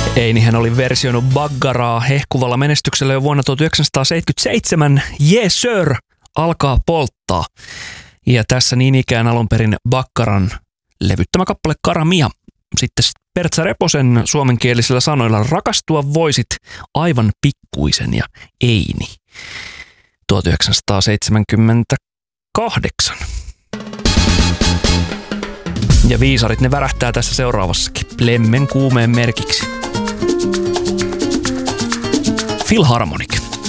Einihän oli versioinut Baggaraa hehkuvalla menestyksellä jo vuonna 1977. Yes sir, alkaa polttaa. Ja tässä niin ikään alun perin Baggaran levyttämä kappale Karamia. Sitten Pertsa Reposen suomenkielisillä sanoilla rakastua voisit aivan pikkuisen ja Eini. 1978. Ja viisarit ne värähtää tässä seuraavassakin Lemmen kuumeen merkiksi. Philharmonic.